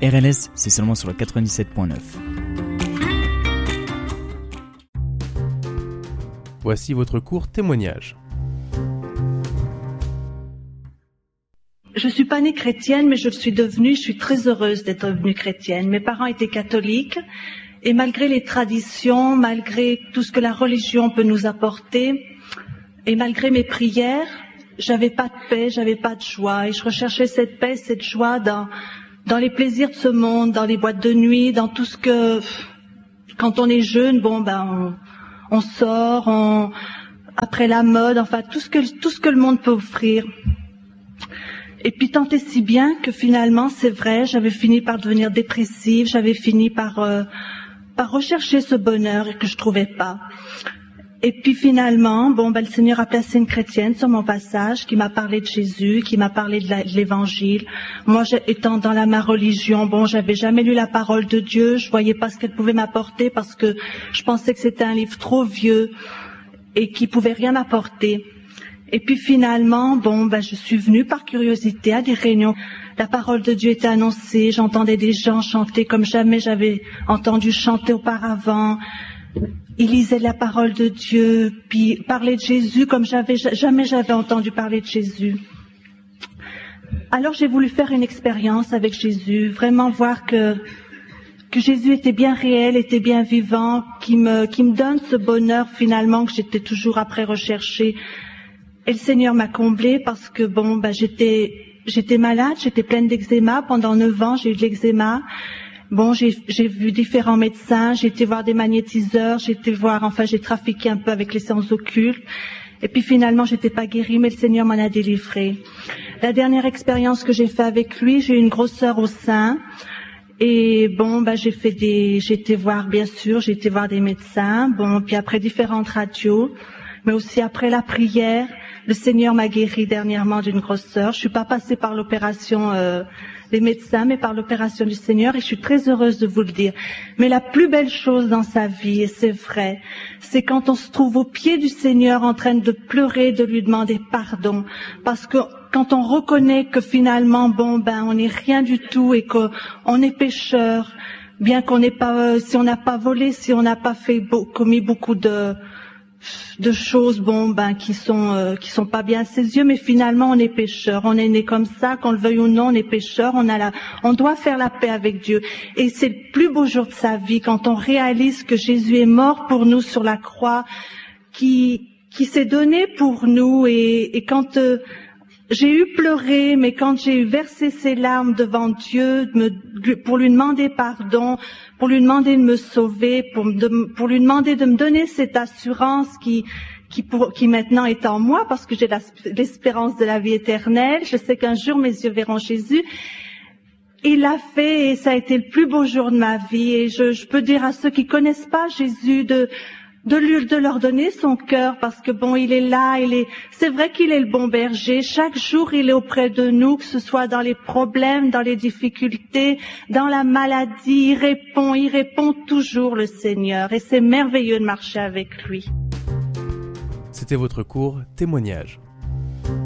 RLS, c'est seulement sur le 97.9. Voici votre court témoignage. Je suis pas née chrétienne, mais je suis très heureuse d'être devenue chrétienne. Mes parents étaient catholiques, et malgré les traditions, malgré tout ce que la religion peut nous apporter, et malgré mes prières, j'avais pas de paix, j'avais pas de joie, et je recherchais cette paix, cette joie dans les plaisirs de ce monde, dans les boîtes de nuit, dans tout ce que, quand on est jeune, on sort, après la mode, enfin, tout ce que le monde peut offrir. Et puis tant et si bien que finalement, c'est vrai, j'avais fini par devenir dépressive, j'avais fini par rechercher ce bonheur que je trouvais pas. Et puis finalement, le Seigneur a placé une chrétienne sur mon passage qui m'a parlé de Jésus, qui m'a parlé de l'Évangile. Moi, étant dans ma religion, j'avais jamais lu la parole de Dieu, je voyais pas ce qu'elle pouvait m'apporter parce que je pensais que c'était un livre trop vieux et qui pouvait rien m'apporter. Et puis finalement, je suis venue par curiosité à des réunions. La parole de Dieu était annoncée, j'entendais des gens chanter comme jamais j'avais entendu chanter auparavant. Ils lisaient la parole de Dieu, puis parlaient de Jésus comme jamais j'avais entendu parler de Jésus. Alors j'ai voulu faire une expérience avec Jésus, vraiment voir que Jésus était bien réel, était bien vivant, qui me donne ce bonheur finalement que j'étais toujours après rechercher. Et le Seigneur m'a comblée parce que j'étais malade, j'étais pleine d'eczéma. Pendant 9 ans, j'ai eu de l'eczéma. J'ai vu différents médecins, j'ai été voir des magnétiseurs, j'ai trafiqué un peu avec les séances occultes. Et puis finalement, j'étais pas guérie, mais le Seigneur m'en a délivrée. La dernière expérience que j'ai fait avec lui, j'ai eu une grosseur au sein. Et j'ai été voir des médecins, puis après différentes radios, mais aussi après la prière, le Seigneur m'a guérie dernièrement d'une grosseur. Je suis pas passée par l'opération des médecins, mais par l'opération du Seigneur, et je suis très heureuse de vous le dire. Mais la plus belle chose dans sa vie, et c'est vrai, c'est quand on se trouve au pied du Seigneur en train de pleurer, de lui demander pardon, parce que quand on reconnaît que finalement, on n'est rien du tout et qu'on est pécheur, bien qu'on n'ait pas, si on n'a pas volé, si on n'a pas commis beaucoup de choses qui sont pas bien à ses yeux, mais finalement on est pécheur, on est né comme ça, qu'on le veuille ou non, on est pécheur, on doit faire la paix avec Dieu, et c'est le plus beau jour de sa vie quand on réalise que Jésus est mort pour nous sur la croix, qui s'est donné pour nous, et quand j'ai eu pleuré, mais quand j'ai versé ses larmes devant Dieu pour lui demander pardon, pour lui demander de me sauver, pour lui demander de me donner cette assurance qui maintenant est en moi, parce que j'ai l'espérance de la vie éternelle. Je sais qu'un jour mes yeux verront Jésus. Il l'a fait, et ça a été le plus beau jour de ma vie. Et je peux dire à ceux qui connaissent pas Jésus de leur donner son cœur, parce que il est là, c'est vrai qu'il est le bon berger. Chaque jour, il est auprès de nous, que ce soit dans les problèmes, dans les difficultés, dans la maladie, il répond toujours, le Seigneur, et c'est merveilleux de marcher avec lui. C'était votre court témoignage.